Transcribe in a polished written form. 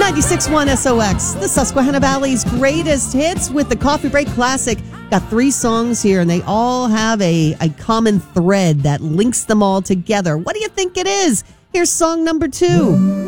96.1 SOX, the Susquehanna Valley's greatest hits with the Coffee Break Classic. Got 3 songs here, and they all have a common thread that links them all together. What do you think it is? Here's song number 2.